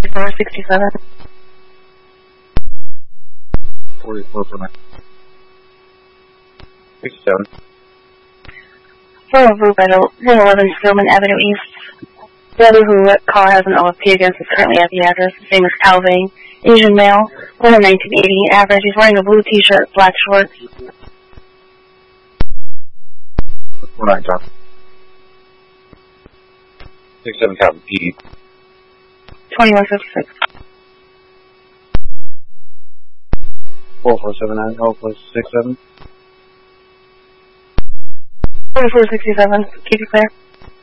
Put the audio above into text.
4467. 44 for 67. 411 Stillman Avenue East. The other caller has an OFP against is currently at the address. His name is Calvin. Asian male, born in 1980, average. He's wearing a blue t-shirt, black shorts. 49 Tom. 67 Calvin PD. 2156. 4479 Alpha 67. 4467. Keep it clear.